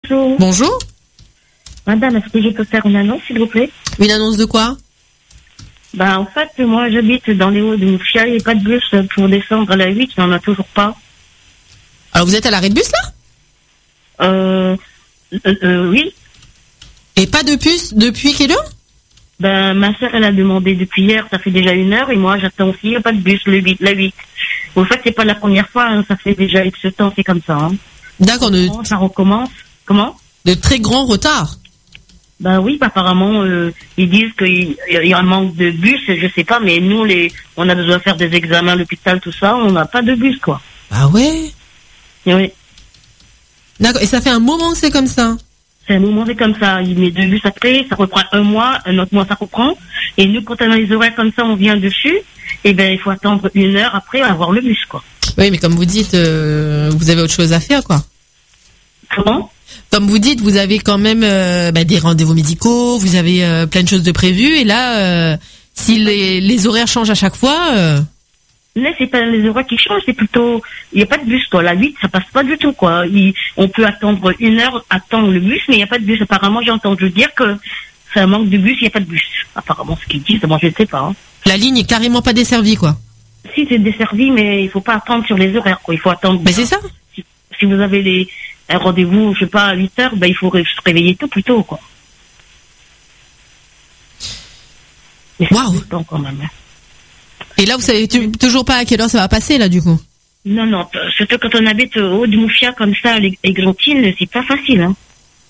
bonjour. Bonjour. Madame, est-ce que je peux faire une annonce, s'il vous plaît? Une annonce de quoi? En fait, moi, j'habite dans les Hauts de Moufia. Il n'y a pas de bus pour descendre à la 8. Il n'y en a toujours pas. Alors, vous êtes à l'arrêt de bus, là? Oui. Et pas de bus depuis quelle heure? Ma sœur, elle a demandé depuis hier. Ça fait déjà 1 heure. Et moi, j'attends aussi. Il n'y a pas de bus, la 8. En fait, c'est pas la première fois. Hein, ça fait déjà X temps. C'est comme ça. Hein. D'accord. Ça recommence. Comment? De très grands retards. Oui, apparemment, ils disent qu'il y a un manque de bus, je sais pas, mais nous, on a besoin de faire des examens à l'hôpital, tout ça, on n'a pas de bus, quoi. Ah ouais? Oui. D'accord, et ça fait un moment que c'est comme ça? C'est un moment, c'est comme ça. Il met 2 bus après, ça reprend 1 mois, un autre mois, ça reprend. Et nous, quand on a les horaires comme ça, on vient dessus, il faut attendre 1 heure après avoir le bus, quoi. Oui, mais comme vous dites, vous avez autre chose à faire, quoi. Comment? Comme vous dites, vous avez quand même des rendez-vous médicaux, vous avez plein de choses de prévues, et là, si les horaires changent à chaque fois... Mais c'est pas les horaires qui changent, c'est plutôt... Il n'y a pas de bus, quoi. La 8, ça passe pas du tout, quoi. On peut attendre 1 heure, attendre le bus, mais il n'y a pas de bus. Apparemment, j'ai entendu dire que c'est un manque de bus, il n'y a pas de bus. Apparemment, ce qu'ils disent, moi, je ne sais pas. Hein. La ligne est carrément pas desservie, quoi. Si, c'est desservi, mais il faut pas attendre sur les horaires, quoi. Il faut attendre... Mais c'est ça. Si vous avez un rendez-vous, je sais pas, à 8 heures, il faut se réveiller tout plus tôt, quoi. Waouh! Quand même. Et là, vous savez toujours pas à quelle heure ça va passer, là, du coup? Non, surtout quand on habite au haut du Moufia, comme ça, à l'Églantine, c'est pas facile, hein.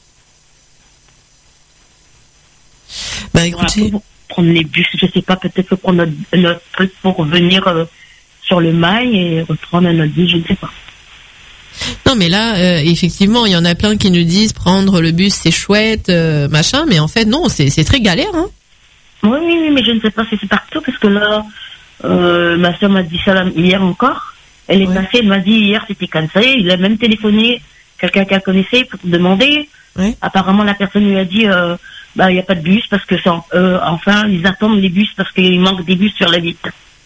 Écoutez... Pour prendre les bus, je sais pas, peut-être prendre notre truc pour venir sur le Mail et reprendre un autre bus, je ne sais pas. Non, mais là, effectivement, il y en a plein qui nous disent prendre le bus, c'est chouette, machin, mais en fait, non, c'est très galère, hein. Oui, mais je ne sais pas si c'est partout, parce que là, ma soeur m'a dit ça hier encore. Elle est passée, elle m'a dit hier c'était cancellé. Il a même téléphoné quelqu'un qu'elle connaissait pour demander. Ouais. Apparemment, la personne lui a dit, il n'y a pas de bus parce que enfin, ils attendent les bus parce qu'il manque des bus sur la 8.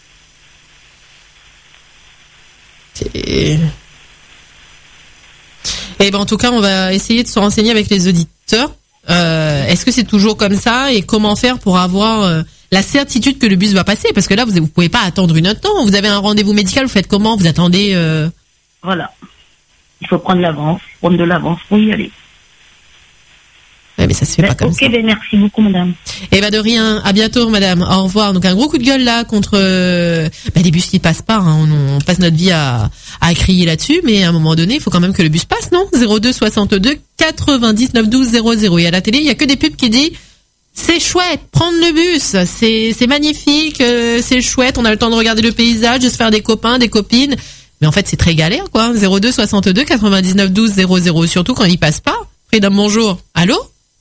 En tout cas, on va essayer de se renseigner avec les auditeurs. Est-ce que c'est toujours comme ça et comment faire pour avoir la certitude que le bus va passer? Parce que là, vous pouvez pas attendre une autre temps. Vous avez un rendez-vous médical, vous faites comment? Vous attendez Voilà. Il faut prendre de l'avance pour y aller. Ouais, mais ça se fait pas comme ça. Ok, merci beaucoup, madame. De rien. À bientôt, madame. Au revoir. Donc, un gros coup de gueule là contre les bus qui passent pas. Hein. On passe notre vie à crier là-dessus, mais à un moment donné, il faut quand même que le bus passe, non? 02 62 99 12 00. Et à la télé, il y a que des pubs qui disent c'est chouette, prendre le bus, c'est magnifique, c'est chouette. On a le temps de regarder le paysage, de se faire des copains, des copines. Mais en fait, c'est très galère, quoi. 02 62 99 12 00. Surtout quand il passe pas. Freedom, bonjour. Allô?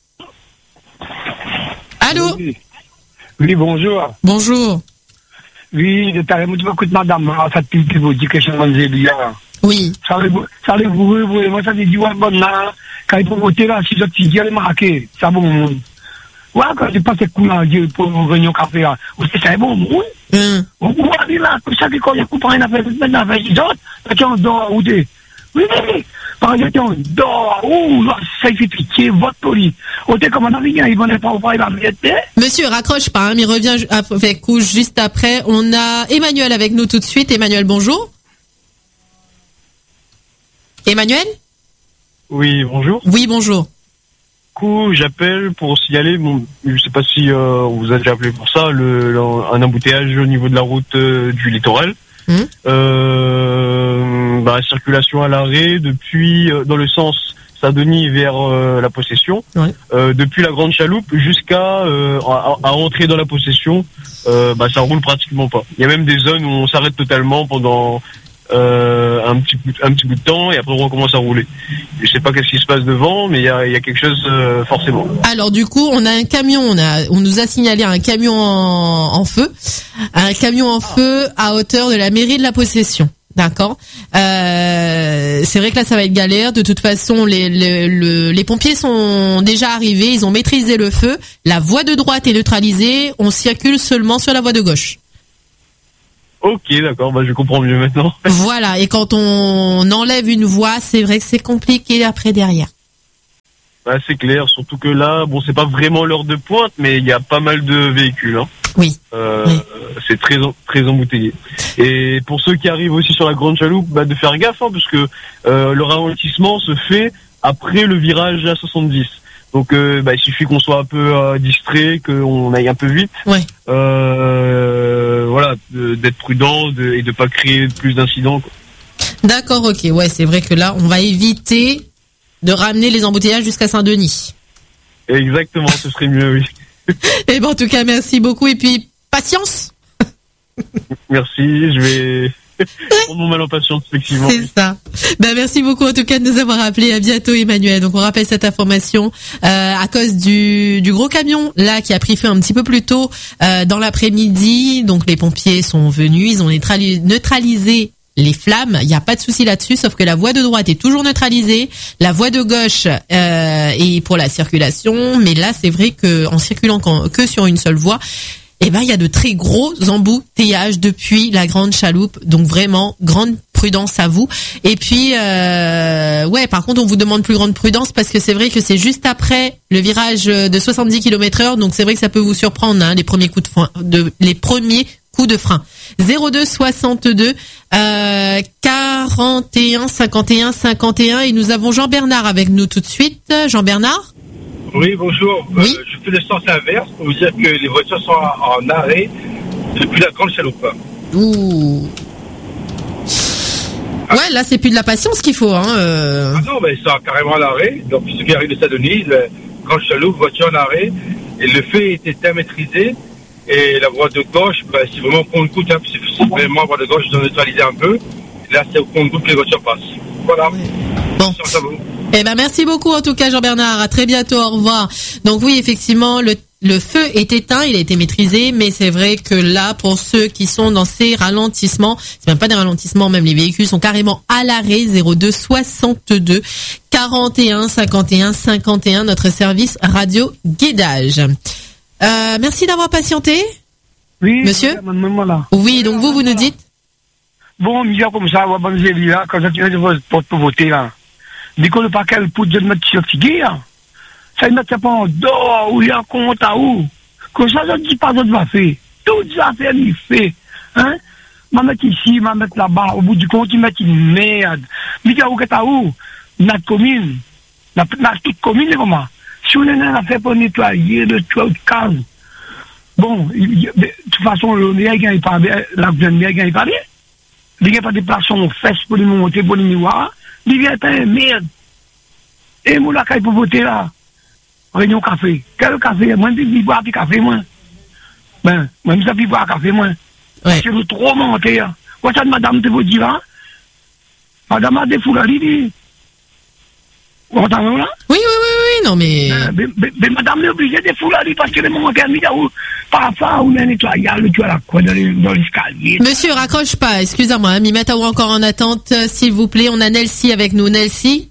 Allô? Oui, bonjour. Bonjour. Oui, de ta remoute beaucoup de madame, ça te dit vous dire que je m'en ai bien. Oui. Ça les vous, moi ça dit du bon là, quand il faut voter là, si je te dis, allez marquer, ça bon. Ouais, quand je passe coup là, pour une réunion café là, c'est bon, oui. On va dire là, que chaque fois, il y a coupé une affaire, maintenant, avec les autres, tu en dehors, ou des. Oui. Par exemple, on dort, ça fait pitié, votre poli. Au dé, comme on a rien, ils vont pas ouvrir la vérité. Monsieur, raccroche pas, hein, mais revient avec vous juste après. On a Emmanuel avec nous tout de suite. Emmanuel, bonjour. Emmanuel? Oui, bonjour. Oui, bonjour. Du coup, j'appelle pour signaler, je sais pas si on vous a déjà appelé pour ça, un embouteillage au niveau de la route du littoral. La circulation à l'arrêt depuis dans le sens Saint-Denis vers la Possession, depuis la Grande Chaloupe jusqu'à à entrer dans la Possession, ça roule pratiquement pas. Il y a même des zones où on s'arrête totalement pendant un petit bout de temps et après on recommence à rouler. Je sais pas qu'est-ce qui se passe devant, mais il y a quelque chose forcément. Alors du coup, on a un camion, on nous a signalé un camion en feu, à hauteur de la mairie de la Possession. D'accord. C'est vrai que là ça va être galère. De toute façon, les pompiers sont déjà arrivés, ils ont maîtrisé le feu. La voie de droite est neutralisée, on circule seulement sur la voie de gauche. Ok, d'accord, je comprends mieux maintenant. Voilà, et quand on enlève une voie, c'est vrai que c'est compliqué après derrière. Bah, c'est clair, surtout que là, bon, c'est pas vraiment l'heure de pointe, mais il y a pas mal de véhicules, hein. Oui. Oui. C'est très embouteillé. Et pour ceux qui arrivent aussi sur la Grande Chaloupe, bah, de faire gaffe, hein, parce que le ralentissement se fait après le virage à 70. Donc, bah, il suffit qu'on soit un peu distrait, qu'on aille un peu vite. Ouais. Voilà, d'être prudent et de pas créer plus d'incidents, quoi. D'accord, ok. Ouais, c'est vrai que là, on va éviter de ramener les embouteillages jusqu'à Saint-Denis. Exactement, ce serait mieux, oui. Et ben, en tout cas, merci beaucoup. Et puis, patience. Merci, je vais prendre mon mal en patience, effectivement. C'est ça. Ben, merci beaucoup, en tout cas, de nous avoir appelés. À bientôt, Emmanuel. Donc, on rappelle cette information, à cause du gros camion, là, qui a pris feu un petit peu plus tôt, dans l'après-midi. Donc, les pompiers sont venus. Ils ont neutralisé les flammes, il n'y a pas de souci là-dessus, sauf que la voie de droite est toujours neutralisée, la voie de gauche est pour la circulation, mais là c'est vrai que en circulant que sur une seule voie, eh ben il y a de très gros embouteillages depuis la Grande Chaloupe, donc vraiment grande prudence à vous. Et puis ouais, par contre on vous demande plus grande prudence parce que c'est vrai que c'est juste après le virage de 70 km/h, donc c'est vrai que ça peut vous surprendre, hein, les premiers coups de frein. 02 62 41 51 51 et nous avons Jean-Bernard avec nous tout de suite. Jean-Bernard ? Oui, bonjour. Oui. Je fais le sens inverse pour vous dire que les voitures sont en arrêt depuis la Grande Chaloupe. Ouh. Ouais, là c'est plus de la patience qu'il faut, hein. Ah non, mais ils sont carrément à l'arrêt. Donc ceux qui arrivent de Saint-Denis, la Grande Chaloupe, voiture en arrêt, et le feu était maîtrisé. Et la voie de gauche, ben, c'est vraiment au compte-goutte, hein, c'est vraiment la voie de gauche, ils ont neutralisé un peu. Là, c'est au compte-goutte que les voitures passent. Voilà. Bon. Eh ben, merci beaucoup, en tout cas, Jean-Bernard. À très bientôt. Au revoir. Donc oui, effectivement, le feu est éteint, il a été maîtrisé, mais c'est vrai que là, pour ceux qui sont dans ces ralentissements, c'est même pas des ralentissements, même les véhicules sont carrément à l'arrêt. 02 62 41 51 51, notre service radio guidage. Merci d'avoir patienté. Oui, monsieur. Voilà. Oui, donc vous nous dites. Bon, misère comme ça, on va là, quand tu viens pour voter là. Dès qu'on ne pas qu'elle pour de mettre sur figure, ça ne met pas en dehors, ou il y a un compte à où. Comme ça, je ne dis pas ce que va faire. Toutes les affaires, il fait. Hein? Je vais mettre ici, je vais mettre là-bas, au bout du compte, il met une merde. Mais où est-ce où? Notre commune. Notre toute commune, comment? Si on a fait pour nettoyer le toit de case, bon, de toute façon, le maire gagne pas bien, la maire gagne pas bien. Il n'y a pas de place aux fesses pour les monter, pour les miroirs. Il vient pas un merde. Et moi, là, quand il peut voter là, réunion café. Quel café? Moi, je vais boire du café, moi. Ben, moi, je vais boire du café, moi. Ouais. C'est trop monté, hein. Quoi, ça, madame, te vous dire, hein? Madame a des foulades, vous entendez là? Oui, non mais... Mais madame est obligée de fouler parce que les moments qu'elle a mis parfois on a nettoyé le toit là quoi dans l'escalier. Monsieur, raccroche pas, excusez-moi, m'y mettre encore en attente, s'il vous plaît. On a Nelsie avec nous. Nelsie?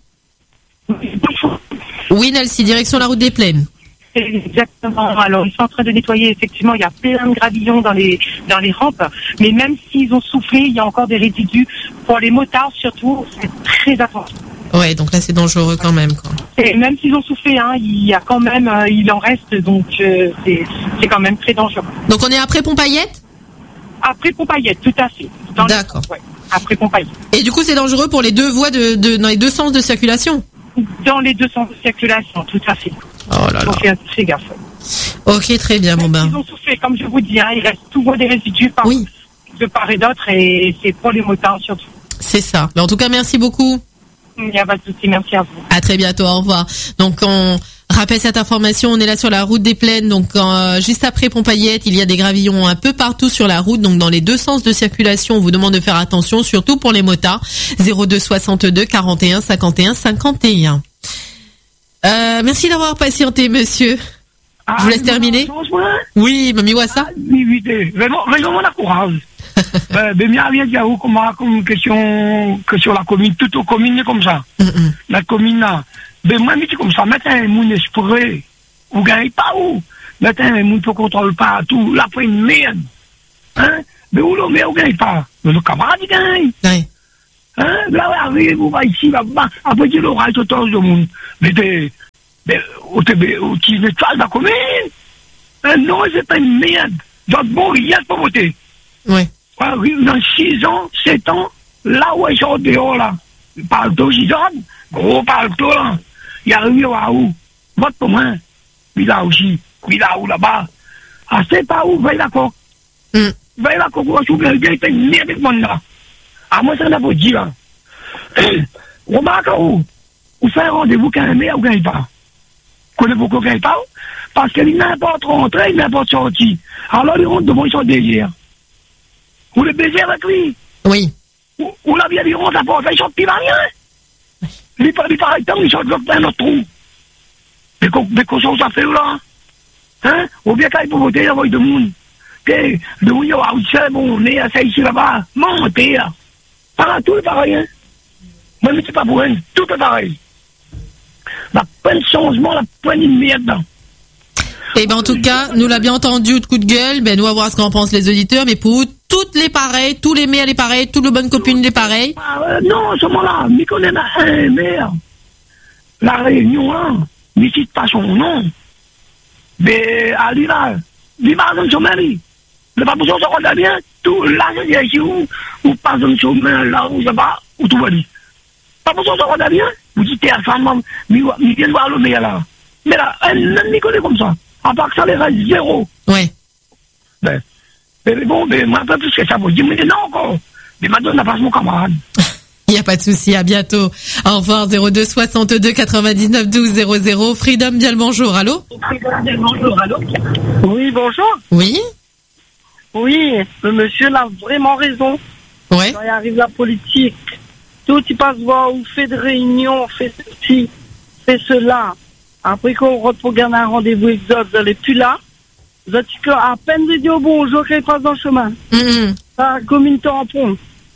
Oui, Nelsie, direction la route des Plaines. Exactement. Alors, ils sont en train de nettoyer. Effectivement, il y a plein de gravillons dans les rampes. Mais même s'ils ont soufflé, il y a encore des résidus. Pour les motards, surtout, c'est très attention. Ouais, donc là, c'est dangereux quand même, quoi. Et même s'ils ont soufflé, hein, il y a quand même, il en reste. Donc, c'est quand même très dangereux. Donc, on est après Pompayette? Après Pompayette, tout à fait. D'accord. Ouais, après Pompayette. Et du coup, c'est dangereux pour les deux voies dans les deux sens de circulation? Dans les deux sens de circulation, tout à fait. Oh là là. Donc, fais gaffe. Ok, très bien, bon ben. Ils ont soufflé, comme je vous dis, hein, il reste toujours des résidus de part et d'autre, et c'est pour les motards surtout. C'est ça. Mais en tout cas, merci beaucoup. Il n'y a pas de souci, merci à vous. À très bientôt, au revoir. Donc, on rappelle cette information, on est là sur la route des Plaines, donc juste après Pompayette, il y a des gravillons un peu partout sur la route, donc dans les deux sens de circulation, on vous demande de faire attention, surtout pour les motards. 02 62 41 51 51. Merci d'avoir patienté, monsieur. Je vous laisse terminer. Oui, Mamie Wassa. Oui, vraiment, on a courage. Mais bien, il y a comme question que sur la commune, toute la commune comme ça. La commune là. Mais moi, je dis comme ça, mettez un monde esprit. Vous gagnez pas où? Mettez un monde qui contrôle pas tout. Là, après une merde. Hein? Mais où mais vous gagnez pas? Mais le camarade, il gagne. Ouais. Hein? Là, arrivez, vous va ici, là-bas. Après, il y a l'orage autour du monde. Mais qui veut faire la commune. Non, c'est pas une merde. Donc bon, rien pour voter. Ouais. Dans 6 ans, 7 ans, là où ils sont dehors, là, parle-toi, 6 ans, gros parle-toi, là, il y a un à où? Vote pour moi. Il a aussi, il a où là-bas. Ah, c'est pas où, veille d'accord. Veille d'accord, on s'ouvre le gars, il fait une merde avec moi, là. Ah, moi, ça n'a pas dit, là. Remarque où? Ou fait un rendez-vous quand même, ou gagne pas. Connais beaucoup gagne pas? Parce qu'il n'importe rentré, il n'importe sorti. Alors, il rentre devant son désir. Ou le baiser avec lui. Oui. Ou la vie, il rentre à porte, il sort plus rien. Il paraît temps, il sort de un autre trou. Mais qu'on s'en fait là? Hein? Ou bien quand il peut voter, il y a de monde. Que, de monde, il y a c'est bon, on est à ça ici là-bas. Montez, là. Tout est pareil, hein. Moi, mais c'est pas pour rien. Tout est pareil. La plein de changement, la plein de merde. Eh ben, en tout cas, nous l'a bien entendu, de coup de gueule, ben, nous allons voir ce qu'en pensent les auditeurs, mais pour toutes les pareilles, tous les maires les pareils, toutes les bonnes copines les pareilles. Non, ce moment-là, mais qu'on est un maire. La Réunion, hein, mais cite pas son nom. Mais, à l'Irak, il va dans son mari. Le pas besoin de se rendre bien, tout, là, il y a ici où pas dans son mari, là, où ça va, où tout va dire. Pas besoin de se rendre bien. Vous dites à sa femme, mais viens voir le maire là. Mais là, elle ne m'y connaît comme ça. À part que ça, les reste 0. Ouais. Mais bon, mais moi, un peu plus que ça, vous dites, mais non encore. Mais maintenant, on n'a pas mon camarade. Il n'y a pas de souci, à bientôt. Au revoir, 02 62 99 12 00. Freedom, bien le bonjour, allô? Freedom, bien le bonjour, allô? Oui, bonjour. Oui? Oui, le monsieur a vraiment raison. Ouais. Quand il arrive la politique, tout il passe voir ou fait de réunion, fait ceci, fait cela. Après qu'on regarde un rendez-vous exode, vous n'allez plus là. Vous êtes à peine de dire bonjour qu'il passe dans le chemin. Ça, comme une tampon.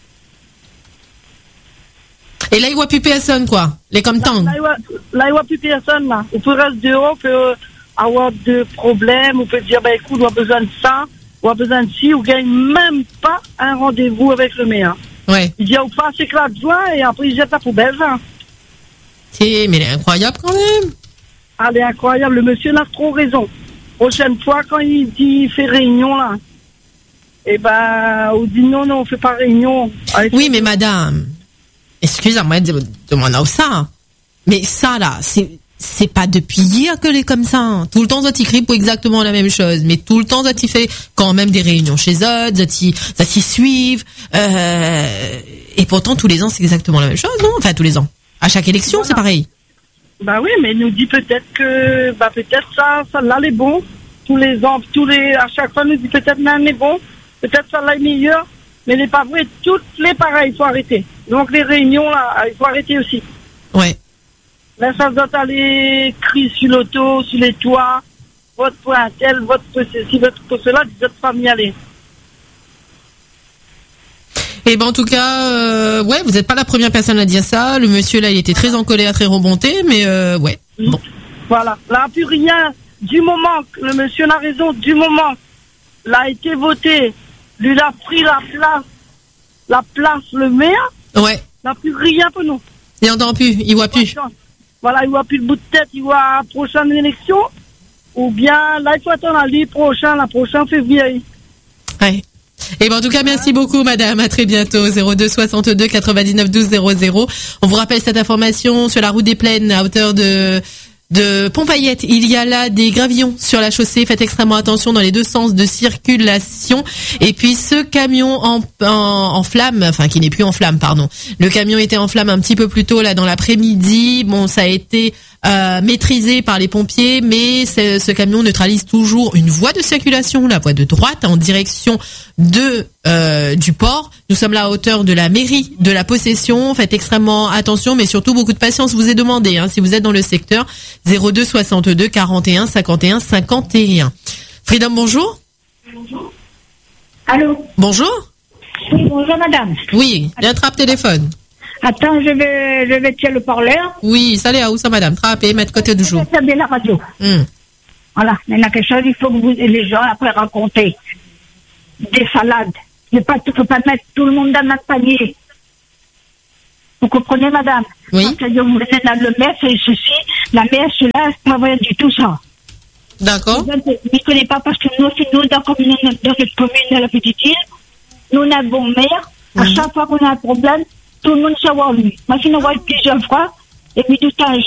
Et là, il voit plus personne, quoi. Les comme tant. Là, il voit plus personne, là. On peut rester dehors, on peut avoir de problèmes, on peut dire, ben écoute, on a besoin de ça, on a besoin de ci, on gagne même pas un rendez-vous avec le maire. Ouais. Il dit, on passe éclat de joie et après, il jette la poubelle, hein. Mais il est incroyable quand même. Ah, il est incroyable. Le monsieur a trop raison. Prochaine fois, quand il dit, il fait réunion, là, eh ben, on dit non, on fait pas réunion. Allez, oui, mais madame, excusez-moi de demander ça. Mais ça, là, c'est pas depuis hier que les comme ça. Tout le temps, ça t'écrit pour exactement la même chose. Mais tout le temps, ça t'y fait quand même des réunions chez eux, ça t'y suivent. Et pourtant, tous les ans, c'est exactement la même chose, non? Enfin, tous les ans. À chaque élection, voilà. C'est pareil. Bah oui, mais il nous dit peut-être que, peut-être ça là, est bon. Tous les ans, à chaque fois, il nous dit peut-être là, est bon. Peut-être ça là est meilleur. Mais il n'est pas vrai. Toutes les pareils, il faut arrêter. Donc, les réunions, là, il faut arrêter aussi. Ouais. Là, ça doit aller crier sur l'auto, sur les toits. Vote pour un tel, vote pour ceci, vote pour cela, vous n'êtes pas mis aller. Et ben en tout cas, ouais, vous n'êtes pas la première personne à dire ça. Le monsieur là, il était très en colère, très remonté, mais ouais. Bon. Voilà. Là, plus rien. Du moment que le monsieur a raison, du moment là a été voté, lui il a pris la place, le maire. Ouais. N'a plus rien pour nous. Il n'entend plus, il voit plus. Voilà, il voit plus le bout de tête, il voit la prochaine élection. Ou bien là, il faut attendre la prochaine février. Ouais. Et ben en tout cas, merci beaucoup, madame. À très bientôt. 02 62 99 12 00. On vous rappelle cette information sur la route des Plaines à hauteur de Pompayette. Il y a là des gravillons sur la chaussée. Faites extrêmement attention dans les deux sens de circulation. Et puis ce camion en flamme, enfin qui n'est plus en flamme, pardon. Le camion était en flamme un petit peu plus tôt là dans l'après-midi. Bon, ça a été maîtrisé par les pompiers, mais ce camion neutralise toujours une voie de circulation, la voie de droite en direction du port. Nous sommes là à hauteur de la mairie de la Possession. Faites extrêmement attention, mais surtout beaucoup de patience vous est demandé, si vous êtes dans le secteur. 02 62 41 51 51. Freedom, bonjour. Bonjour. Allô. Bonjour. Oui, bonjour madame. Oui, il y a un trappe téléphone. Attends, je vais tirer le parleur. Oui, salut à où ça madame, trappez, mettre côté du jour. C'est bien la radio. Voilà, mais il y a quelque chose, il faut que les gens après raconter des salades. Il ne faut pas mettre tout le monde dans notre panier. Vous comprenez, madame? Oui. Quand le maire fait ceci, la mère, cela, c'est pas vrai du tout ça. D'accord. Je ne connais pas parce que nous, dans cette commune, de la petite île, nous avons un maire. À chaque fois qu'on a un problème, tout le monde savoir lui. Moi, je vois plusieurs fois, et puis tout un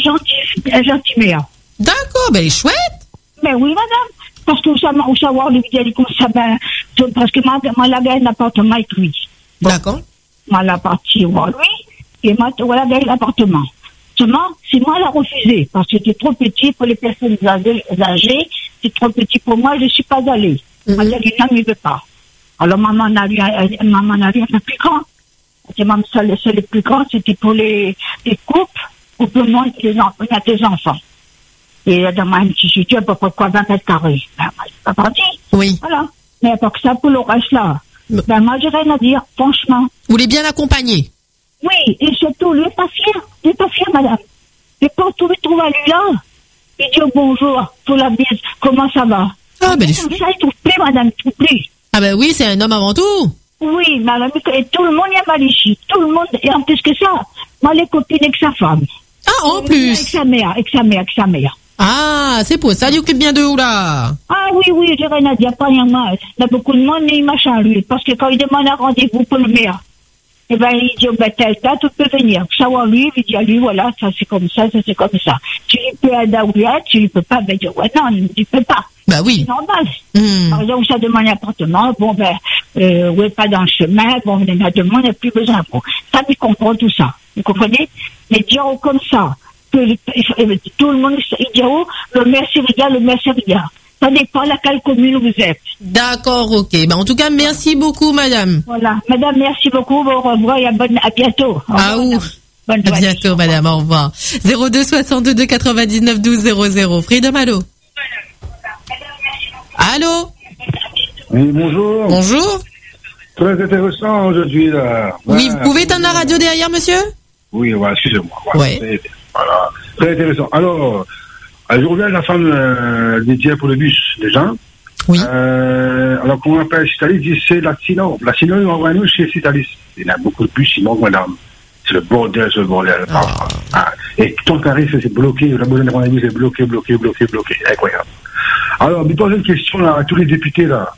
gentil maire. D'accord, ben, il est chouette. Mais oui, madame. Parce que vous savoir lui, il dit comme ça, parce que moi, la gagné l'appartement avec lui. Bon. D'accord. Moi, la partie voir lui, et moi, voilà, gagné l'appartement. Seulement, c'est moi la refusé, parce que c'était trop petit pour les personnes âgées, c'est trop petit pour moi, je ne suis pas allée. Moi, j'ai dit non, il ne veut pas. Alors, maman a eu un peu plus grand. C'est même ça, le plus grand, c'était pour les couples, ou pour le monde, il y a des enfants. Et dans ma petite studio, à peu près 20 mètres carrés. Ben, moi, je suis pas partie. Oui. Voilà. Mais pas que ça, pour le reste là. Ben, moi, j'ai rien à dire, franchement. Vous voulez bien l'accompagner? Oui, et surtout, lui n'est pas fier. Il n'est pas fier, madame. Et quand tu le trouves à lui là, il dit bonjour, pour la bise, comment ça va? Ah, ben, ça, il ne trouve plus, madame, il ne trouve plus. Ah, ben oui, c'est un homme avant tout. Oui, madame, et tout le monde y a mal ici. Tout le monde, et en plus que ça, moi, les copines avec sa femme. Ah, en plus. Avec sa mère. Ah, c'est pour ça, il occupe bien de où, là? Ah, oui, j'ai rien à dire, pas rien moi. Il y a beaucoup de monde, mais il machin, lui. Parce que quand il demande un rendez-vous pour le maire, eh ben, il dit, tel date, tu peux venir. Savoir lui, il dit à lui, voilà, ça c'est comme ça, ça c'est comme ça. Tu lui peux aller où il est, tu lui peux pas, ben, dire, ouais, non, tu peux pas. Bah oui. C'est normal. Par exemple, ça demande un appartement, bon, ben, ouais, pas dans le chemin, bon, il y en a de monde, il n'y a plus besoin. Bon, ça, il comprend tout ça. Vous comprenez? Mais dire comme ça, que tout le monde, il dit, oh, le maire c'est rien. Ça dépend de laquelle commune vous êtes. D'accord, ok. Ben, en tout cas, merci beaucoup, madame. Voilà. Madame, merci beaucoup. Au revoir et à bientôt. À bientôt, madame. Au revoir. 02 62 99 12 00. Freedom, allô? Allô? Oui, bonjour. Bonjour. Très intéressant aujourd'hui, là. Oui, vous pouvez éteindre la radio derrière, monsieur? Oui, voilà, excusez-moi. Ouais. Voilà. Très intéressant. Alors, je reviens à la femme dédiée pour le bus, déjà. Oui. Alors, comment on appelle Citalis? C'est Latino. Latino, ils envoient nous chez Citalis. Il y a beaucoup de bus, ils manquent, madame. C'est le bordel, Et ton tarif, c'est bloqué. La bonne rendez-vous, c'est bloqué. Incroyable. Alors, je pose une question là, à tous les députés, là.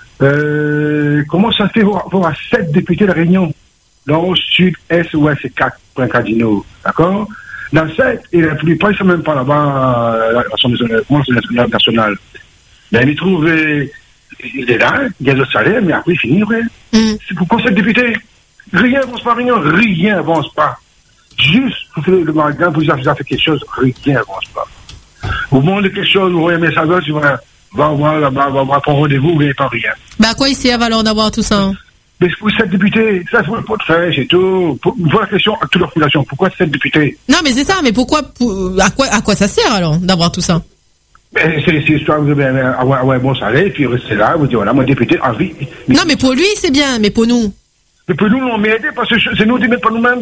Comment ça fait pour à 7 députés de la Réunion? Nord, Sud, Est, Ouest, c'est 4 points cardinaux. D'accord? Dans 7, et la plupart, ils ne sont même pas là-bas, l'Assemblée nationale. Ben, il trouve, il est là, il y a le salaire, mais après, il finit, ouais. C'est pourquoi 7 députés? Rien avance pas, rien avance pas. Juste, pour faire le magasin, pour faire quelque chose, rien avance pas. Au moment de quelque chose, vous voyez un message, tu vas voir là-bas, va prendre rendez-vous, vous ne voyez pas rien. Bah, à quoi il sert alors d'avoir tout ça? Mais pour 7 députés, ça, il faut pas le faire, c'est tout. Voilà la question à toute la population. Pourquoi 7 députés? Non, mais c'est ça, mais pourquoi, à quoi ça sert alors d'avoir tout ça? C'est histoire, vous avez avoir un bon salaire, puis rester là, vous dites, voilà, moi, député, en vie. Non, mais pour lui, c'est bien, mais pour nous? Mais pour nous, on m'aider parce que c'est nous qui ne mettons pas nous-mêmes.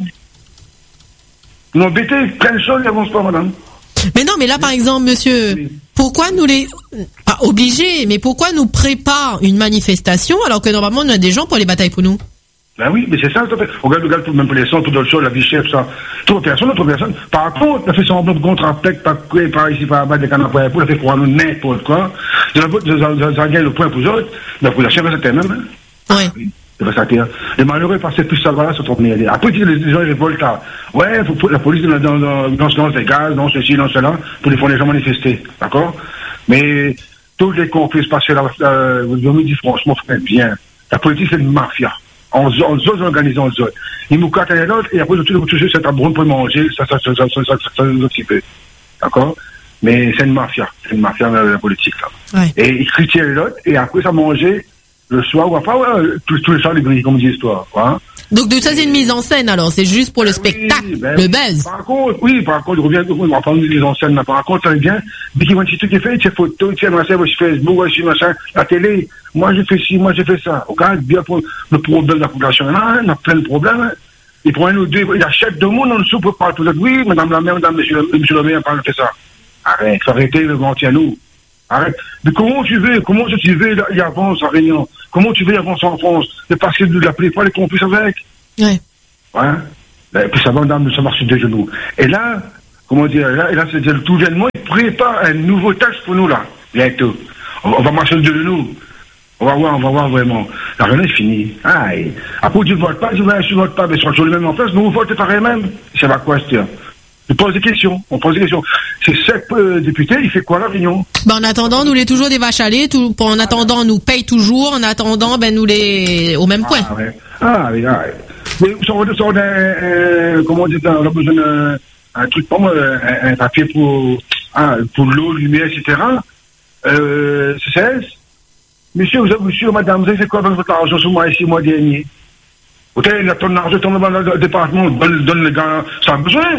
Nous embêter, plein de choses, ils n'avancent pas, madame. Mais non, mais là, par exemple, monsieur, pourquoi nous pas obligés, mais pourquoi nous prépare une manifestation alors que normalement, on a des gens pour les batailles pour nous? Ben oui, mais c'est ça, regarde, même pour les sons, tout d'autres choses, la vie chef, ça. Toute personne. Par contre, on a fait son contre-attaque, par ici, par là-bas, des canards pour on a fait croire nous n'importe quoi. Ça gagne le point pour eux autres, mais pour la chef, c'était même, hein. Oui. Les malheureux passaient plus ça là, se tromper. Après, les gens révoltent. Ouais, la police dans les gaz, dans ceci, dans cela, pour les gens manifester. D'accord? Mais tous les conflits passés là, je me dis franchement, frère, bien. La politique, c'est une mafia. On organise, on zone. Ils nous cattent l'autre, et après, tout toucher cette abronne pour manger, ça nous occupe. D'accord? Mais c'est une mafia. C'est une mafia, la politique, là. Ouais. Et ils critiquent l'autre, et après, ça manger. Le soir, ou pas, tous les soirs, les grilles, comme dit l'histoire, quoi. Donc, tout ça, c'est une mise en scène, alors, c'est juste pour le spectacle, le buzz. Par contre, je reviens, on va prendre une mise en scène, là. Par contre, ça bien, dès qu'il y a un petit truc qui est fait, ces photos, tu sais, sur Facebook, sur machin, la télé, moi, j'ai fait ci, moi, j'ai fait ça. Regarde bien pour le problème de la population, là, on a plein de problèmes, hein. Il prend un ou deux, il achète deux monde en dessous pour parler pour oui, madame la mère, madame, monsieur le maire, parle de ça. Arrêtez le mentir à nous. Arrête. Mais comment tu veux il avance en Réunion? Comment tu veux il avance en France? C'est parce que la plupart les complices avec. Ouais. Hein? Puis sa dame se marche sur deux genoux. Et là, comment dire, là c'est le tout gouvernement, il prépare un nouveau texte pour nous, là, bientôt. On va marcher sur deux genoux. On va voir vraiment. La réunion est finie. Après, tu ne votes pas, je vote pas, mais sur le même en place, mais vous votez pareil même. C'est la question. On pose des questions. C'est 7 députés, il fait quoi la réunion? En attendant, nous les toujours des vaches à lait, en attendant, nous paye toujours, en attendant, nous les, au même point. Oui. Mais comment dire, on a besoin d'un truc, un papier pour l'eau, lumière, etc. C'est 16. Monsieur, madame, vous avez fait quoi avec votre argent sur moi ici, mois dernier? Vous avez ton argent tombe dans le département, donne les gars sans besoin.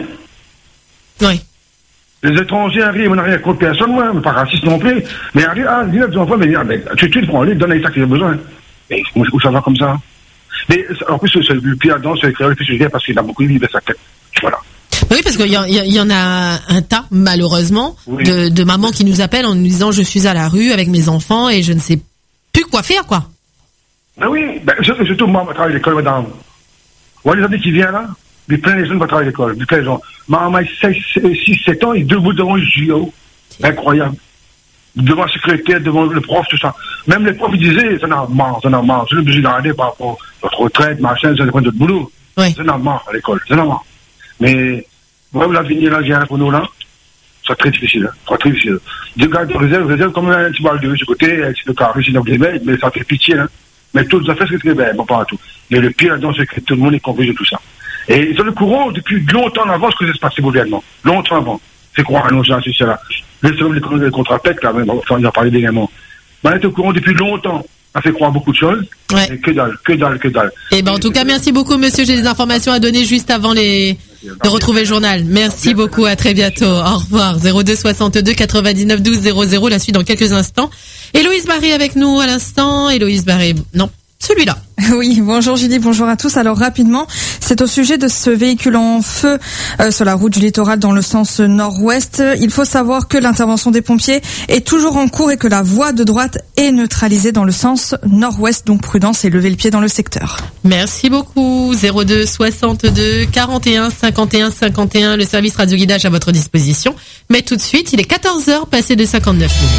Oui. Les étrangers arrivent, on n'a rien contre personne, moi, mais pas raciste non plus. Mais arrive, dis les enfants, mais tu prends les, donne les sacs qu'ils ont besoin. Mais où ça va comme ça? Mais en plus, c'est le pire dans, c'est le plus parce qu'il a beaucoup de vie de sa tête. Voilà. Oui, parce qu'il y en a un tas, malheureusement, de mamans qui nous appellent en nous disant je suis à la rue avec mes enfants et je ne sais plus quoi faire, quoi. Ben oui, surtout moi, je travaille à l'école, madame. Vous voyez les années qui viennent là? Mais plein de gens vont travailler à l'école. Plein de gens. Maman, 6-7 ans, il est debout devant le JO. Incroyable. Devant le secrétaire, devant le prof, tout ça. Même les profs, ils disaient, ça n'a marre. C'est obligé d'arrêter par rapport à notre retraite, machin, ça dépend de notre boulot. Oui. Ça n'a marre à l'école. Ça n'a marre. Mais, vraiment, l'avenir là, vient pour nous là. C'est très difficile. Très difficile. Dieu garde réserve comme un petit bal de ce côté, c'est le carré, c'est dans les mails, mais ça fait pitié, là. Mais toutes les affaires, c'est très bien, bon, pas tout. Mais le pire là-dedans, c'est que tout le monde est convaincu de tout ça. Et ils ont le courant depuis longtemps en avant ce que se passe gouvernement. Longtemps avant. C'est quoi, annoncer c'est cela. Les contre-attaques, là, même, on en parlait également. On est au courant depuis longtemps. Ça fait croire beaucoup de choses. Ouais. Et que dalle. Et en tout cas, merci beaucoup, monsieur. J'ai des informations à donner juste avant de retrouver le journal. Merci beaucoup. À très bientôt. Au revoir. 02 62 99 12 00. La suite dans quelques instants. Héloïse Barré avec nous à l'instant. Héloïse Barré. Non. Celui-là. Oui, bonjour Julie, bonjour à tous. Alors rapidement, c'est au sujet de ce véhicule en feu sur la route du littoral dans le sens nord-ouest. Il faut savoir que l'intervention des pompiers est toujours en cours et que la voie de droite est neutralisée dans le sens nord-ouest. Donc prudence et levez le pied dans le secteur. Merci beaucoup. 02 62 41 51 51. Le service radio guidage à votre disposition. Mais tout de suite, il est 14h passé de 59 minutes.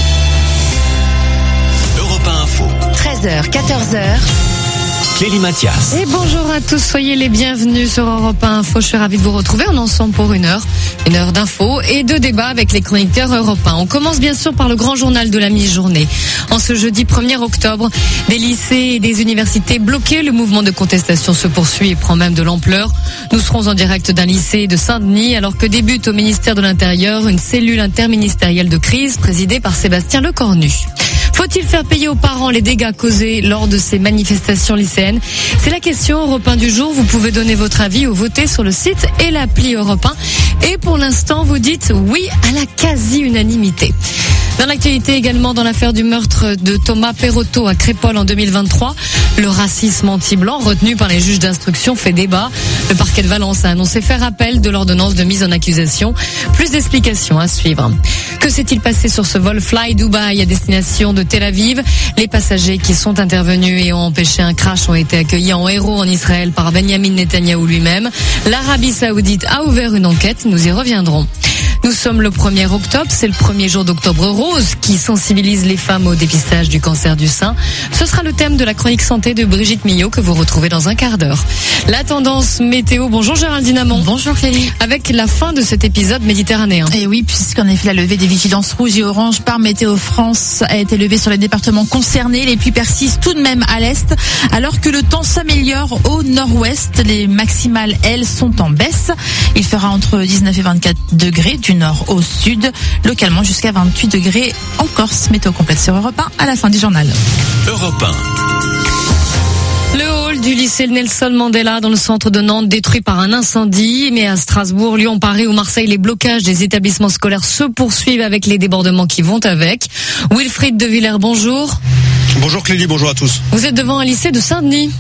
Europe 1 Info. 13h, 14h. Clélie Mathias. Et bonjour à tous, soyez les bienvenus sur Europe 1 Info. Je suis ravie de vous retrouver. On est ensemble pour une heure d'infos et de débats avec les chroniqueurs européens. On commence bien sûr par le grand journal de la mi-journée. En ce jeudi 1er octobre, des lycées et des universités bloqués. Le mouvement de contestation se poursuit et prend même de l'ampleur. Nous serons en direct d'un lycée de Saint-Denis alors que débute au ministère de l'Intérieur une cellule interministérielle de crise présidée par Sébastien Lecornu. Faut-il faire payer aux parents les dégâts causés lors de ces manifestations lycéennes? C'est la question Europe 1 du jour. Vous pouvez donner votre avis ou voter sur le site et l'appli Europe 1. Et pour l'instant, vous dites oui à la quasi-unanimité. Dans l'actualité également, dans l'affaire du meurtre de Thomas Perotto à Crépol en 2023, le racisme anti-blanc retenu par les juges d'instruction fait débat. Le parquet de Valence a annoncé faire appel de l'ordonnance de mise en accusation. Plus d'explications à suivre. Que s'est-il passé sur ce vol Fly Dubai à destination de Tel Aviv? Les passagers qui sont intervenus et ont empêché un crash ont été accueillis en héros en Israël par Benjamin Netanyahou lui-même. L'Arabie Saoudite a ouvert une enquête. Nous y reviendrons. Nous sommes le 1er octobre, c'est le premier jour d'Octobre Rose qui sensibilise les femmes au dépistage du cancer du sein. Ce sera le thème de la chronique santé de Brigitte Millot que vous retrouvez dans un quart d'heure. La tendance météo, bonjour Géraldine Amont. Bonjour Clélie. Avec la fin de cet épisode méditerranéen. Et oui, puisqu'en effet la levée des vigilances rouges et oranges par Météo France a été levée sur les départements concernés. Les pluies persistent tout de même à l'est, alors que le temps s'améliore au nord-ouest. Les maximales, elles, sont en baisse. Il fera entre 19 et 24 degrés du nord au sud, localement jusqu'à 28 degrés en Corse. Météo complète sur Europe 1 à la fin du journal. Europe 1. Le hall du lycée Nelson Mandela dans le centre de Nantes détruit par un incendie. Mais à Strasbourg, Lyon, Paris ou Marseille, les blocages des établissements scolaires se poursuivent avec les débordements qui vont avec. Wilfried de Villers, bonjour. Bonjour Clélie, bonjour à tous. Vous êtes devant un lycée de Saint-Denis.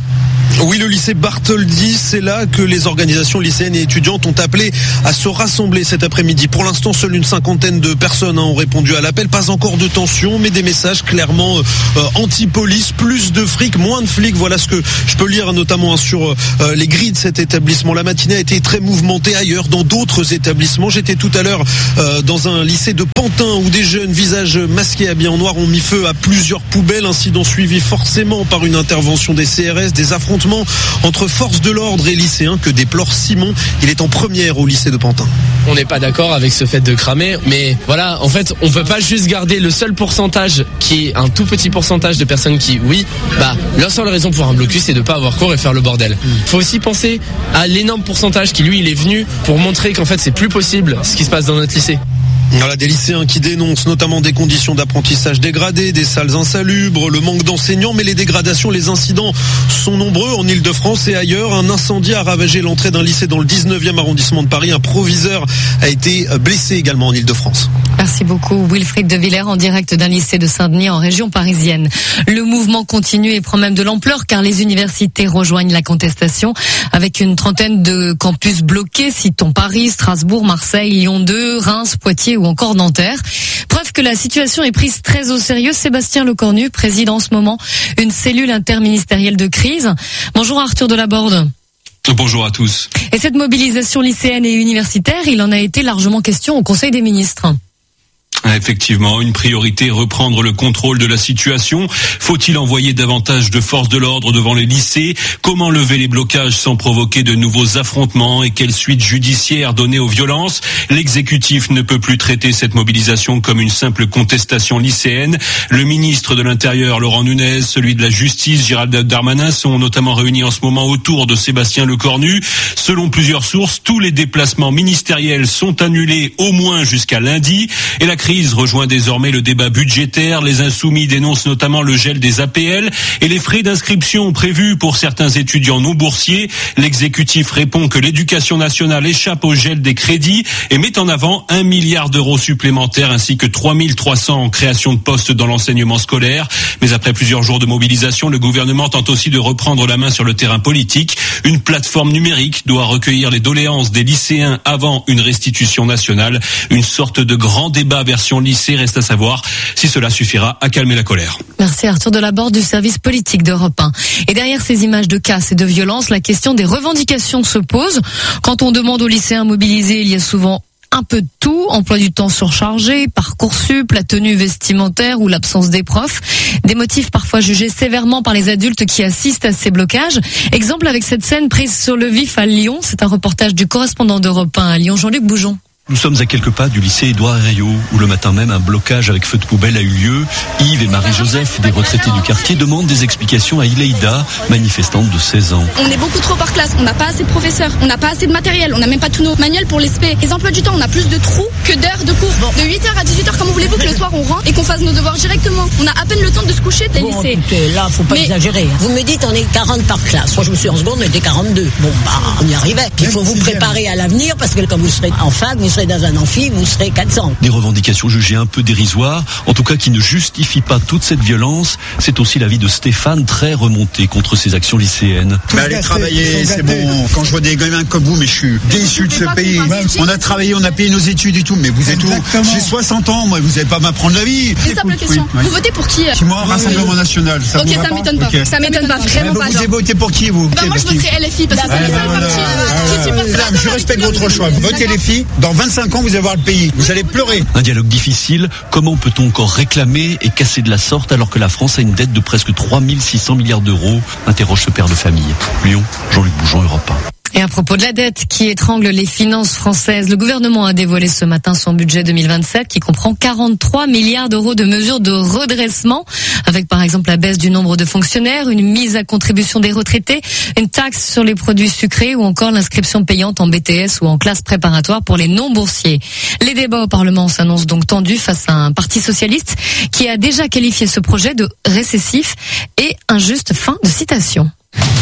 Oui, le lycée Bartholdi, c'est là que les organisations lycéennes et étudiantes ont appelé à se rassembler cet après-midi. Pour l'instant, seule une cinquantaine de personnes ont répondu à l'appel. Pas encore de tension, mais des messages clairement anti-police. Plus de fric, moins de flics. Voilà ce que je peux lire notamment sur les grilles de cet établissement. La matinée a été très mouvementée ailleurs, dans d'autres établissements. J'étais tout à l'heure dans un lycée de Pantin où des jeunes visages masqués, habillés en noir, ont mis feu à plusieurs poubelles. Incident suivi forcément par une intervention des CRS, des affrontements entre forces de l'ordre et lycéens que déplore Simon. Il est en première au lycée de Pantin. On n'est pas d'accord avec ce fait de cramer, mais voilà, en fait, on peut pas juste garder le seul pourcentage qui est un tout petit pourcentage de personnes qui, leur seule raison pour un blocus, c'est de pas avoir cours et faire le bordel. Faut aussi penser à l'énorme pourcentage qui, lui, il est venu pour montrer qu'en fait, c'est plus possible ce qui se passe dans notre lycée. Voilà, des lycéens qui dénoncent notamment des conditions d'apprentissage dégradées, des salles insalubres, le manque d'enseignants, mais les dégradations, les incidents sont nombreux en Ile-de-France et ailleurs. Un incendie a ravagé l'entrée d'un lycée dans le 19e arrondissement de Paris. Un proviseur a été blessé également en Ile-de-France. Merci beaucoup Wilfried de Villers en direct d'un lycée de Saint-Denis en région parisienne. Le mouvement continue et prend même de l'ampleur car les universités rejoignent la contestation avec une trentaine de campus bloqués, citons Paris, Strasbourg, Marseille, Lyon 2, Reims, Poitiers ou encore Nanterre. Preuve que la situation est prise très au sérieux. Sébastien Lecornu préside en ce moment une cellule interministérielle de crise. Bonjour Arthur Delaborde. Bonjour à tous. Et cette mobilisation lycéenne et universitaire, il en a été largement question au Conseil des ministres. Effectivement, une priorité, reprendre le contrôle de la situation. Faut-il envoyer davantage de forces de l'ordre devant les lycées? Comment lever les blocages sans provoquer de nouveaux affrontements? Et quelle suite judiciaire donner aux violences? L'exécutif ne peut plus traiter cette mobilisation comme une simple contestation lycéenne. Le ministre de l'Intérieur, Laurent Nunez, celui de la Justice, Gérald Darmanin, sont notamment réunis en ce moment autour de Sébastien Lecornu. Selon plusieurs sources, tous les déplacements ministériels sont annulés au moins jusqu'à lundi. Et la crise rejoint désormais le débat budgétaire. Les Insoumis dénoncent notamment le gel des APL et les frais d'inscription prévus pour certains étudiants non boursiers. L'exécutif répond que l'éducation nationale échappe au gel des crédits et met en avant 1 milliard d'euros supplémentaires ainsi que 3300 en création de postes dans l'enseignement scolaire. Mais après plusieurs jours de mobilisation, le gouvernement tente aussi de reprendre la main sur le terrain politique. Une plateforme numérique doit recueillir les doléances des lycéens avant une restitution nationale. Une sorte de grand débat version lycée, reste à savoir si cela suffira à calmer la colère. Merci Arthur Delaborde du service politique d'Europe 1. Et derrière ces images de casse et de violence, la question des revendications se pose. Quand on demande aux lycéens mobilisés, il y a souvent un peu de tout, emploi du temps surchargé, Parcoursup, la tenue vestimentaire ou l'absence des profs. Des motifs parfois jugés sévèrement par les adultes qui assistent à ces blocages. Exemple avec cette scène prise sur le vif à Lyon. C'est un reportage du correspondant d'Europe 1 à Lyon, Jean-Luc Boujon. Nous sommes à quelques pas du lycée Édouard Herriot, où le matin même un blocage avec feu de poubelle a eu lieu. Yves et Marie-Joseph, des retraités du quartier, demandent des explications à Ileïda, manifestante de 16 ans. On est beaucoup trop par classe, on n'a pas assez de professeurs, on n'a pas assez de matériel, on n'a même pas tous nos manuels pour les SP. Les emplois du temps, on a plus de trous que d'heures de cours. De 8h à 18h, comment voulez-vous que le soir on rentre et qu'on fasse nos devoirs directement? On a à peine le temps de se coucher des lycées. Écoutez, là, faut pas exagérer. Vous me dites on est 40 par classe. Moi je me suis en seconde, on était 42. Bon, on y arrivait. Il faut vous préparer à l'avenir parce que quand vous serez en fac, vous serez dans un amphi, vous serez 400. Des revendications jugées un peu dérisoires, en tout cas qui ne justifient pas toute cette violence. C'est aussi l'avis de Stéphane, très remonté contre ces actions lycéennes. Allez travailler, c'est bon. Quand je vois des gamins comme vous, mais je suis déçu de ce pays. On a travaillé, on a payé nos études et tout, mais vous êtes où? J'ai 60 ans, moi, vous n'allez pas m'apprendre la vie. Une simple question. Vous votez pour qui? Moi, Rassemblement National. Ça ok, ça m'étonne pas. Okay. Ça m'étonne pas, vraiment pas. Vous avez voté pour qui, vous? Moi, je voterai LFI parce que c'est le seul parti. Je respecte votre choix. Votez les filles. Dans 25 ans, vous allez voir le pays. Vous allez pleurer. Un dialogue difficile. Comment peut-on encore réclamer et casser de la sorte alors que la France a une dette de presque 3600 milliards d'euros? Interroge ce père de famille. Lyon, Jean-Luc Boujon, Europe 1. Et à propos de la dette qui étrangle les finances françaises, le gouvernement a dévoilé ce matin son budget 2027 qui comprend 43 milliards d'euros de mesures de redressement, avec par exemple la baisse du nombre de fonctionnaires, une mise à contribution des retraités, une taxe sur les produits sucrés ou encore l'inscription payante en BTS ou en classe préparatoire pour les non-boursiers. Les débats au Parlement s'annoncent donc tendus face à un parti socialiste qui a déjà qualifié ce projet de récessif et injuste. Fin de citation.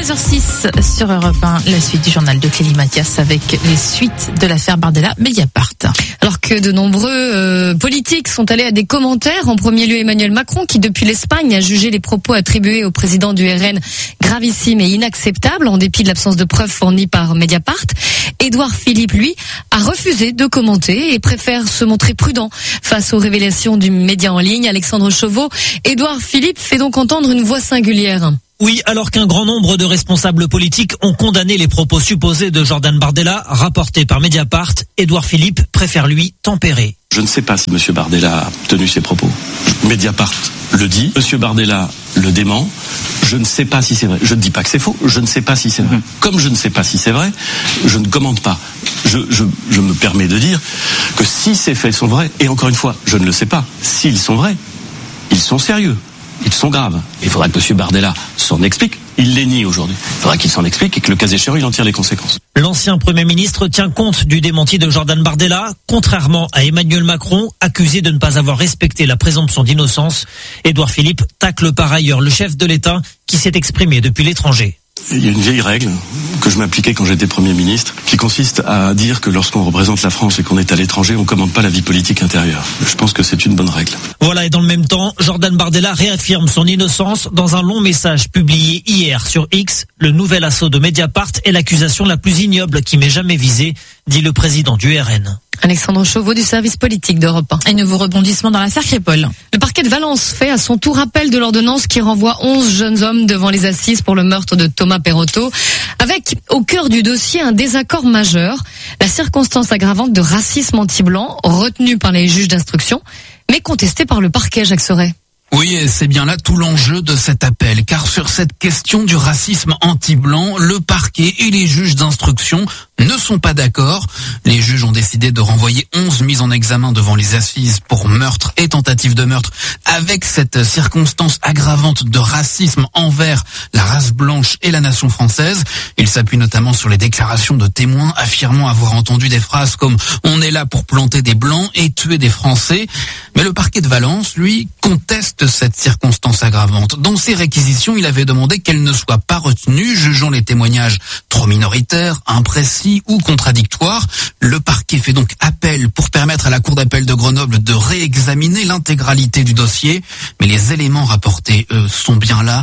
13h06 sur Europe 1, la suite du journal de Clélie Mathias avec les suites de l'affaire Bardella Mediapart. Alors que de nombreux politiques sont allés à des commentaires, en premier lieu Emmanuel Macron qui depuis l'Espagne a jugé les propos attribués au président du RN gravissimes et inacceptables en dépit de l'absence de preuves fournies par Mediapart. Édouard Philippe, lui, a refusé de commenter et préfère se montrer prudent face aux révélations du média en ligne. Alexandre Chauveau, Édouard Philippe fait donc entendre une voix singulière. Oui, alors qu'un grand nombre de responsables politiques ont condamné les propos supposés de Jordan Bardella, rapportés par Mediapart, Édouard Philippe préfère lui tempérer. Je ne sais pas si M. Bardella a tenu ses propos. Mediapart le dit, M. Bardella le dément. Je ne sais pas si c'est vrai. Je ne dis pas que c'est faux, je ne sais pas si c'est vrai. Comme je ne sais pas si c'est vrai, je ne commente pas. Je me permets de dire que si ces faits sont vrais, et encore une fois, je ne le sais pas, s'ils sont vrais, ils sont sérieux. Ils sont graves. Il faudra que M. Bardella s'en explique. Il les nie aujourd'hui. Il faudra qu'il s'en explique et que le cas échéant, il en tire les conséquences. L'ancien Premier ministre tient compte du démenti de Jordan Bardella, contrairement à Emmanuel Macron, accusé de ne pas avoir respecté la présomption d'innocence. Édouard Philippe tacle par ailleurs le chef de l'État qui s'est exprimé depuis l'étranger. Il y a une vieille règle que je m'appliquais quand j'étais Premier ministre, qui consiste à dire que lorsqu'on représente la France et qu'on est à l'étranger, on ne commande pas la vie politique intérieure. Je pense que c'est une bonne règle. Voilà, et dans le même temps, Jordan Bardella réaffirme son innocence dans un long message publié hier sur X. Le nouvel assaut de Mediapart est l'accusation la plus ignoble qui m'ait jamais visée, dit le président du RN. Alexandre Chauveau du service politique d'Europe 1. Un nouveau rebondissement dans l'affaire Crépol. Le parquet de Valence fait à son tour appel de l'ordonnance qui renvoie 11 jeunes hommes devant les assises pour le meurtre de Thomas Perotto, avec au cœur du dossier un désaccord majeur, la circonstance aggravante de racisme anti-blanc retenue par les juges d'instruction, mais contestée par le parquet, Jacques Serret. Oui, et c'est bien là tout l'enjeu de cet appel, car sur cette question du racisme anti-blanc, le parquet et les juges d'instruction ne sont pas d'accord. Les juges ont décidé de renvoyer 11 mises en examen devant les assises pour meurtre et tentative de meurtre, avec cette circonstance aggravante de racisme envers la race blanche et la nation française. Il s'appuie notamment sur les déclarations de témoins affirmant avoir entendu des phrases comme « on est là pour planter des blancs et tuer des Français ». Mais le parquet de Valence, lui, conteste cette circonstance aggravante. Dans ses réquisitions, il avait demandé qu'elle ne soit pas retenue, jugeant les témoignages trop minoritaires, imprécis ou contradictoires. Le parquet fait donc appel pour permettre à la Cour d'appel de Grenoble de réexaminer l'intégralité du dossier. Mais les éléments rapportés, eux, sont bien là.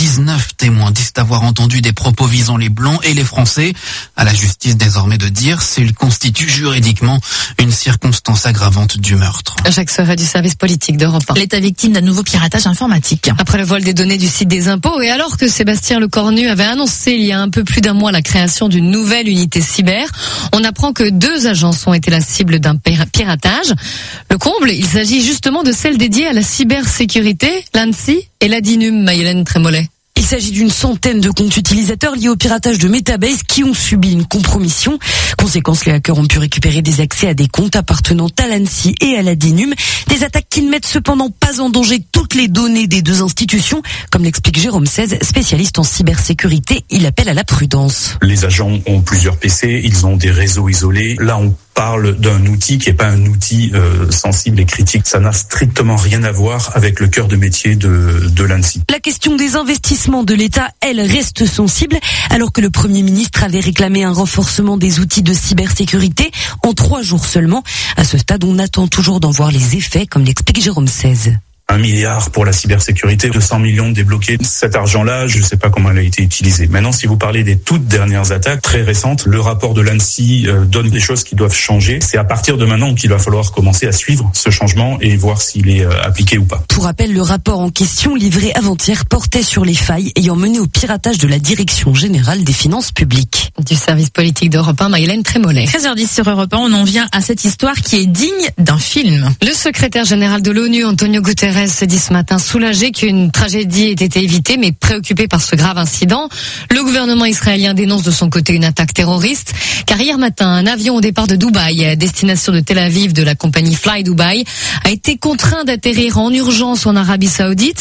19 témoins disent avoir entendu des propos visant les Blancs et les Français. À la justice désormais de dire s'il constitue juridiquement une circonstance aggravante du meurtre. Jacques Serret du service politique d'Europe 1. L'État victime d'un nouveau piratage informatique. Après le vol des données du site des impôts et alors que Sébastien Lecornu avait annoncé il y a un peu plus d'un mois la création d'une nouvelle unité cyber, on apprend que 2 agences ont été la cible d'un piratage. Le comble, il s'agit justement de celle dédiée à la cybersécurité, l'ANSSI et l'ADINUM, Maïlène Trémollet. Il s'agit d'une centaine de comptes utilisateurs liés au piratage de Metabase qui ont subi une compromission. Conséquence, les hackers ont pu récupérer des accès à des comptes appartenant à l'ANSSI et à la DINUM. Des attaques qui ne mettent cependant pas en danger toutes les données des 2 institutions. Comme l'explique Jérôme 16, spécialiste en cybersécurité, il appelle à la prudence. Les agents ont plusieurs PC, ils ont des réseaux isolés. Là, on parle d'un outil qui n'est pas un outil sensible et critique. Ça n'a strictement rien à voir avec le cœur de métier de l'ANSSI. La question des investissements de l'État, elle, reste sensible, alors que le Premier ministre avait réclamé un renforcement des outils de cybersécurité en 3 jours seulement. À ce stade, on attend toujours d'en voir les effets, comme l'explique Jérôme 16. 1 milliard pour la cybersécurité, 200 millions débloqués. Cet argent-là, je ne sais pas comment il a été utilisé. Maintenant, si vous parlez des toutes dernières attaques, très récentes, le rapport de l'ANSSI donne des choses qui doivent changer. C'est à partir de maintenant qu'il va falloir commencer à suivre ce changement et voir s'il est appliqué ou pas. Pour rappel, le rapport en question, livré avant-hier, portait sur les failles ayant mené au piratage de la Direction générale des finances publiques. Du service politique d'Europe 1, Maïlène Trémollet. 13h10 sur Europe 1, on en vient à cette histoire qui est digne d'un film. Le secrétaire général de l'ONU, Antonio Guterres, se dit ce matin soulagé qu'une tragédie ait été évitée, mais préoccupé par ce grave incident. Le gouvernement israélien dénonce de son côté une attaque terroriste, car hier matin, un avion au départ de Dubaï, à destination de Tel Aviv de la compagnie Fly Dubai, a été contraint d'atterrir en urgence en Arabie Saoudite.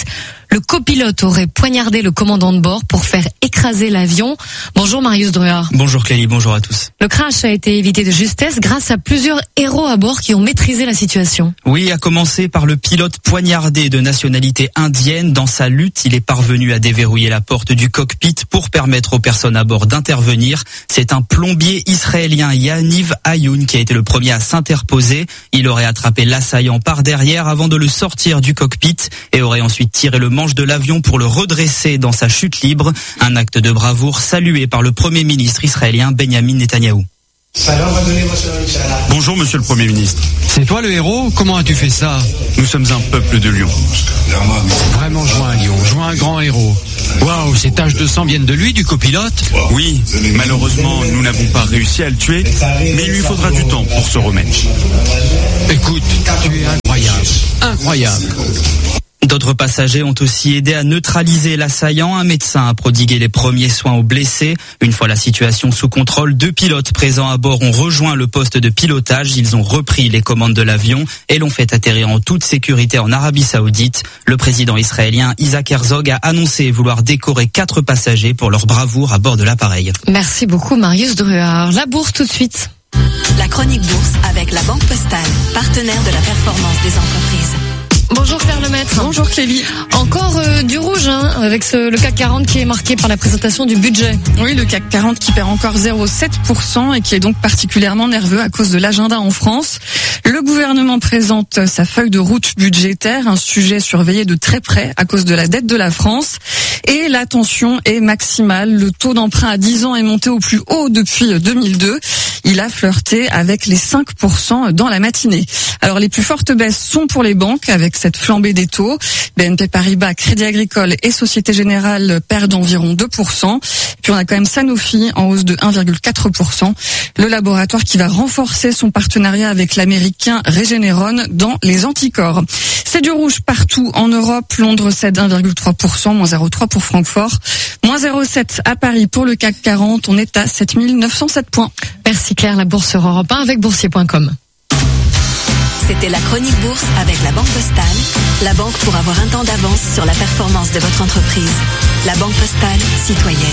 Le copilote aurait poignardé le commandant de bord pour faire écraser l'avion. Bonjour Marius Druard. Bonjour Clélie, bonjour à tous. Le crash a été évité de justesse grâce à plusieurs héros à bord qui ont maîtrisé la situation. Oui, à commencer par le pilote poignardé de nationalité indienne. Dans sa lutte, il est parvenu à déverrouiller la porte du cockpit pour permettre aux personnes à bord d'intervenir. C'est un plombier israélien, Yaniv Ayoun, qui a été le premier à s'interposer. Il aurait attrapé l'assaillant par derrière avant de le sortir du cockpit et aurait ensuite tiré le manche de l'avion pour le redresser dans sa chute libre. Un acte de bravoure salué par le Premier ministre israélien Benjamin Netanyahou. Bonjour Monsieur le Premier ministre. C'est toi le héros? Comment as-tu fait ça? Nous sommes un peuple de lions. Vraiment joint un lion, joint un grand héros. Waouh, ces taches de sang viennent de lui, du copilote? Oui, malheureusement nous n'avons pas réussi à le tuer, mais il lui faudra du temps pour se remettre. Écoute, tu es incroyable, incroyable. D'autres passagers ont aussi aidé à neutraliser l'assaillant. Un médecin a prodigué les premiers soins aux blessés. Une fois la situation sous contrôle, 2 pilotes présents à bord ont rejoint le poste de pilotage. Ils ont repris les commandes de l'avion et l'ont fait atterrir en toute sécurité en Arabie Saoudite. Le président israélien Isaac Herzog a annoncé vouloir décorer 4 passagers pour leur bravoure à bord de l'appareil. Merci beaucoup Marius Druard. La bourse tout de suite. La chronique bourse avec la Banque Postale, partenaire de la performance des entreprises. Bonjour Claire Lemaître. Bonjour Clélie. Encore du rouge avec le CAC 40 qui est marqué par la présentation du budget. Oui, le CAC 40 qui perd encore 0,7% et qui est donc particulièrement nerveux à cause de l'agenda en France. Le gouvernement présente sa feuille de route budgétaire, un sujet surveillé de très près à cause de la dette de la France. Et la tension est maximale. Le taux d'emprunt à 10 ans est monté au plus haut depuis 2002. Il a flirté avec les 5% dans la matinée. Alors les plus fortes baisses sont pour les banques avec cette flambée des taux. BNP Paribas, Crédit Agricole et Société Générale perdent environ 2%. Puis on a quand même Sanofi en hausse de 1,4%. Le laboratoire qui va renforcer son partenariat avec l'américain Regeneron dans les anticorps. C'est du rouge partout en Europe. Londres cède 1,3%, moins 0,3 pour Francfort. Moins 0,7 à Paris pour le CAC 40. On est à 7907 points. Merci Claire, la bourse sur Europe 1 avec boursier.com. C'était la chronique bourse avec la Banque Postale. La banque pour avoir un temps d'avance sur la performance de votre entreprise. La Banque Postale, citoyenne.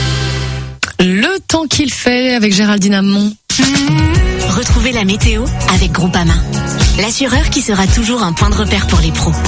Le temps qu'il fait avec Géraldine Hamon. Retrouvez la météo avec Groupama. L'assureur qui sera toujours un point de repère pour les pros.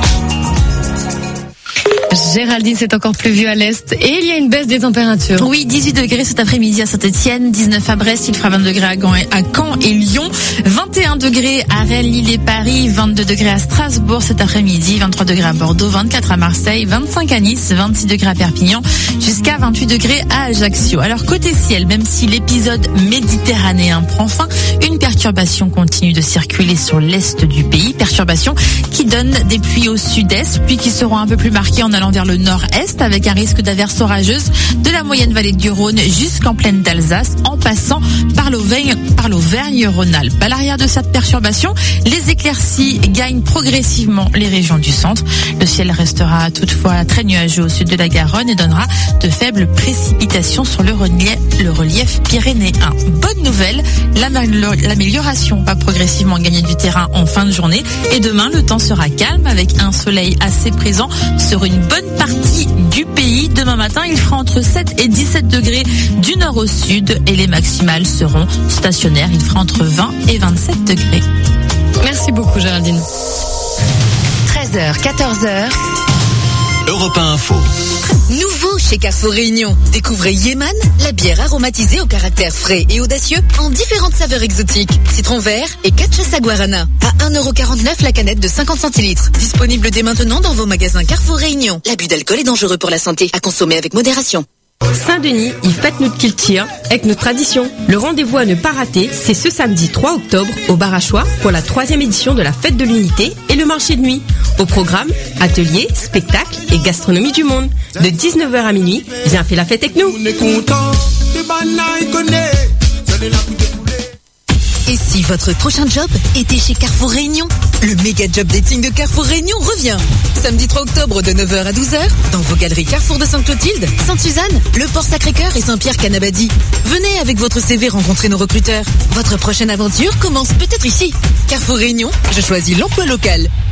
Géraldine, c'est encore pluvieux à l'est et il y a une baisse des températures. Oui, 18 degrés cet après-midi à Saint-Etienne, 19 à Brest, il fera 20 degrés à Caen et Lyon, 21 degrés à Rennes, Lille et Paris, 22 degrés à Strasbourg cet après-midi, 23 degrés à Bordeaux, 24 à Marseille, 25 à Nice, 26 degrés à Perpignan, jusqu'à 28 degrés à Ajaccio. Alors côté ciel, même si l'épisode méditerranéen prend fin, une perturbation continue de circuler sur l'est du pays, perturbation qui donne des pluies au sud-est, puis qui seront un peu plus marquées en allant vers le nord-est avec un risque d'averses orageuses de la moyenne vallée du Rhône jusqu'en plaine d'Alsace en passant par l'Auvergne-Rhône-Alpes. À l'arrière de cette perturbation, les éclaircies gagnent progressivement les régions du centre. Le ciel restera toutefois très nuageux au sud de la Garonne et donnera de faibles précipitations sur le relief pyrénéen. Bonne nouvelle, l'amélioration va progressivement gagner du terrain en fin de journée et demain le temps sera calme avec un soleil assez présent sur une bonne partie du pays. Demain matin, il fera entre 7 et 17 degrés du nord au sud et les maximales seront stationnaires. Il fera entre 20 et 27 degrés. Merci beaucoup Géraldine. 13h, 14h. Europe 1 Info. Nouveau chez Carrefour Réunion. Découvrez Yeman, la bière aromatisée au caractère frais et audacieux en différentes saveurs exotiques. Citron vert et cachaça guarana. À 1,49€ la canette de 50 centilitres. Disponible dès maintenant dans vos magasins Carrefour Réunion. L'abus d'alcool est dangereux pour la santé. À consommer avec modération. Saint-Denis, il fête notre culture avec nos traditions. Le rendez-vous à ne pas rater, c'est ce samedi 3 octobre au Bar à Choix pour la 3e édition de la Fête de l'Unité et le marché de nuit. Au programme, ateliers, spectacles et gastronomie du monde. De 19h à minuit, viens faire la fête avec nous. Et si votre prochain job était chez Carrefour Réunion? Le méga job dating de Carrefour Réunion revient. Samedi 3 octobre de 9h à 12h dans vos galeries Carrefour de Sainte-Clotilde, Sainte-Suzanne, Le Port Sacré-Cœur et Saint-Pierre-Canabadi. Venez avec votre CV rencontrer nos recruteurs. Votre prochaine aventure commence peut-être ici. Carrefour Réunion, je choisis l'emploi local.